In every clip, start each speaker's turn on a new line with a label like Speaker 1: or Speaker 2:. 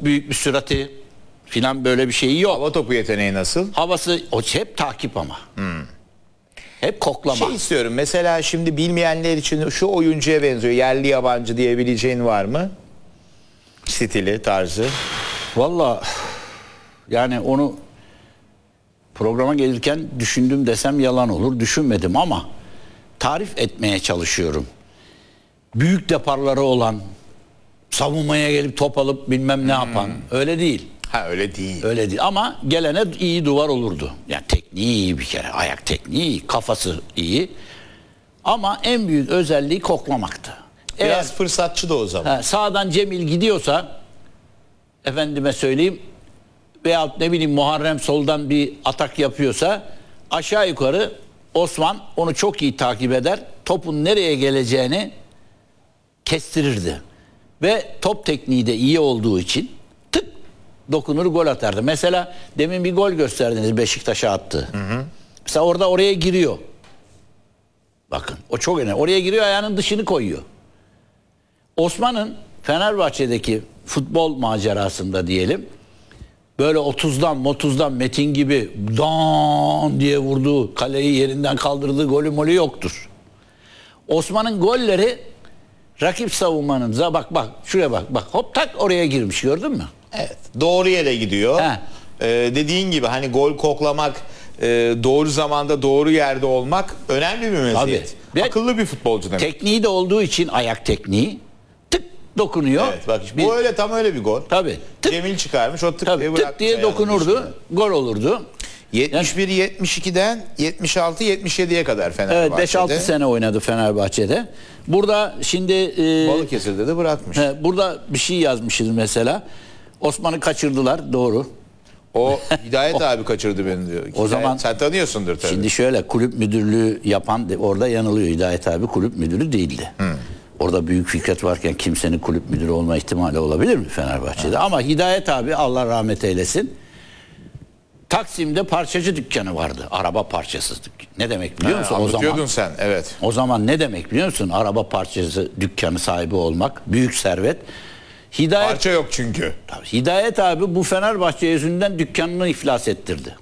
Speaker 1: çok büyük bir sürati filan böyle bir şeyi yok.
Speaker 2: Hava topu yeteneği nasıl?
Speaker 1: Havası o hep takip ama. Hep koklama.
Speaker 2: Şey istiyorum mesela şimdi bilmeyenler için şu oyuncuya benziyor. Yerli yabancı diyebileceğin var mı? Stili, tarzı.
Speaker 1: Vallahi yani onu programa gelirken düşündüm desem yalan olur. Düşünmedim ama tarif etmeye çalışıyorum. Büyük deparları olan, savunmaya gelip top alıp bilmem ne yapan. Öyle değil.
Speaker 2: Ha öyle değil.
Speaker 1: Öyle değil ama gelene iyi duvar olurdu. Yani tekniği iyi bir kere. Ayak tekniği iyi, kafası iyi. Ama en büyük özelliği koklamaktı.
Speaker 2: Biraz fırsatçı da o zaman.
Speaker 1: Sağdan Cemil gidiyorsa efendime söyleyeyim veyahut ne bileyim Muharrem soldan bir atak yapıyorsa aşağı yukarı Osman onu çok iyi takip eder. Topun nereye geleceğini kestirirdi. Ve top tekniği de iyi olduğu için tık dokunur gol atardı. Mesela demin bir gol gösterdiniz Beşiktaş'a attı. Mesela oraya giriyor. Bakın o çok önemli. Oraya giriyor ayağının dışını koyuyor. Osman'ın Fenerbahçe'deki futbol macerasında diyelim böyle 30'dan Metin gibi dan diye vurduğu kaleyi yerinden kaldırdığı golü molü yoktur. Osman'ın golleri rakip savunmanın bak şuraya bak hop tak oraya girmiş gördün mü?
Speaker 2: Evet. Doğru yere gidiyor. Dediğin gibi hani gol koklamak, doğru zamanda doğru yerde olmak önemli bir meziyet. Akıllı bir futbolcu demek.
Speaker 1: Tekniği de olduğu için ayak tekniği tık dokunuyor.
Speaker 2: Evet bak bu öyle tam öyle bir gol.
Speaker 1: Tabii. Tık,
Speaker 2: Cemil çıkarmış o tık diye
Speaker 1: tık
Speaker 2: bırakmış.
Speaker 1: diye dokunurdu. Gol olurdu.
Speaker 2: 71-72'den 76-77'ye kadar Fenerbahçe'de.
Speaker 1: Evet 5-6 sene oynadı Fenerbahçe'de. Burada şimdi
Speaker 2: Balıkesir'de de bırakmış.
Speaker 1: Burada bir şey yazmışız mesela. Osman'ı kaçırdılar doğru.
Speaker 2: O Hidayet abi kaçırdı beni diyor.
Speaker 1: O zaman
Speaker 2: sen tanıyorsundur tabii.
Speaker 1: Şimdi şöyle kulüp müdürlüğü yapan orada yanılıyor. Hidayet abi kulüp müdürü değildi. Orada Büyük Fikret varken kimsenin kulüp müdürü olma ihtimali olabilir mi Fenerbahçe'de? Ama Hidayet abi Allah rahmet eylesin. Taksim'de parçacı dükkanı vardı. Araba parçası. Ne demek biliyor musun o zaman?
Speaker 2: Sen evet.
Speaker 1: O zaman ne demek biliyor musun? Araba parçası dükkanı sahibi olmak. Büyük servet.
Speaker 2: Parça yok çünkü.
Speaker 1: Hidayet abi bu Fenerbahçe yüzünden dükkanını iflas ettirdi.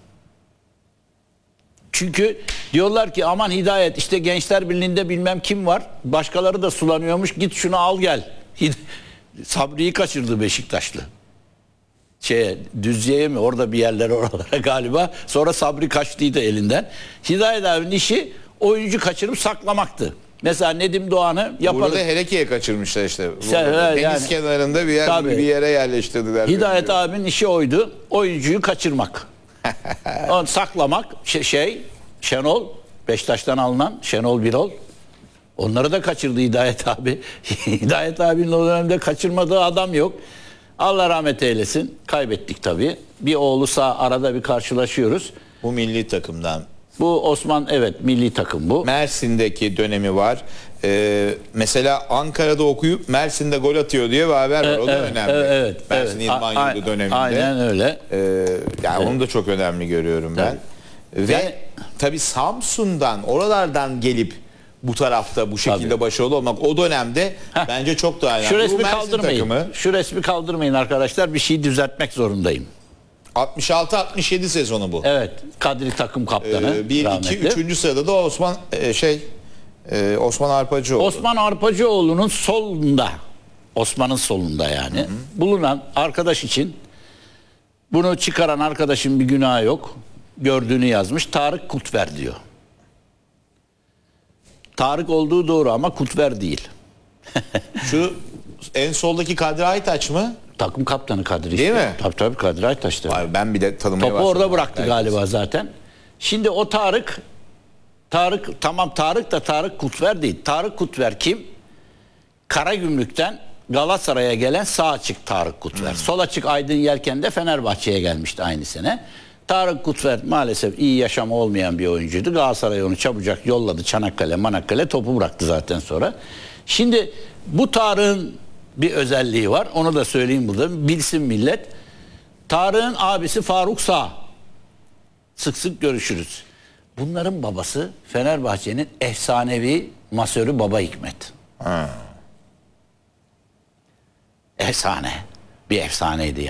Speaker 1: Çünkü diyorlar ki aman Hidayet işte Gençler Birliği'nde bilmem kim var. Başkaları da sulanıyormuş. Git şunu al gel. Sabri'yi kaçırdı Beşiktaşlı. Düzce'ye mi orada bir yerlere oralara galiba. Sonra Sabri kaçtıydı elinden. Hidayet abinin işi oyuncu kaçırıp saklamaktı. Mesela Nedim Doğan'ı yaparız.
Speaker 2: Burada Hereke'ye kaçırmışlar işte.
Speaker 1: Deniz
Speaker 2: kenarında bir yere yerleştirdiler.
Speaker 1: Hidayet abinin işi oydu. Oyuncuyu kaçırmak. Onu saklamak. Şenol. Beşiktaş'tan alınan Şenol Birol. Onları da kaçırdı Hidayet abi. Hidayet abinin o dönemde kaçırmadığı adam yok. Allah rahmet eylesin. Kaybettik tabii. Bir oğlu sağ arada bir karşılaşıyoruz.
Speaker 2: Bu milli takımdan.
Speaker 1: Bu Osman evet milli takım bu.
Speaker 2: Mersin'deki dönemi var. Mesela Ankara'da okuyup Mersin'de gol atıyor diye bir haber var. O da önemli.
Speaker 1: Evet.
Speaker 2: Mersin İdman Yurdu döneminde.
Speaker 1: Aynen öyle.
Speaker 2: Yani onu da çok önemli görüyorum ben. Ve tabii Samsun'dan oralardan gelip bu tarafta bu şekilde başarılı olmak o dönemde bence çok daha önemli.
Speaker 1: Şu resmi kaldırmayın. Şu resmi kaldırmayın arkadaşlar. Bir şeyi düzeltmek zorundayım.
Speaker 2: 66-67 sezonu bu.
Speaker 1: Evet. Kadri takım kaptanı.
Speaker 2: 1-2-3. sırada da Osman Arpacıoğlu.
Speaker 1: Osman Arpacıoğlu'nun solunda, Osman'ın solunda yani bulunan arkadaş için bunu çıkaran arkadaşın bir günahı yok. Gördüğünü yazmış. Tarık Kutver diyor. Tarık olduğu doğru ama Kutver değil.
Speaker 2: Şu en soldaki Kadri Aytaç mı?
Speaker 1: Takım kaptanı Kadri.
Speaker 2: Değil mi?
Speaker 1: Tabii Kadri Aytaş'tı.
Speaker 2: Ben bile tanımaya
Speaker 1: başladım. Topu orada bıraktı galiba zaten. Şimdi o Tarık tamam Tarık da Tarık Kutver değil. Tarık Kutver kim? Karagümrük'ten Galatasaray'a gelen sağ açık Tarık Kutver. Sol açık Aydın Yelken'de Fenerbahçe'ye gelmişti aynı sene. Tarık Kutver maalesef iyi yaşamı olmayan bir oyuncuydu. Galatasaray onu çabucak yolladı Çanakkale, topu bıraktı zaten sonra. Şimdi bu Tarık'ın bir özelliği var. Onu da söyleyeyim burada. Bilsin millet. Tarık'ın abisi Faruk Sağ. Sık sık görüşürüz. Bunların babası Fenerbahçe'nin efsanevi masörü Baba Hikmet. Efsane. Bir efsaneydi yani.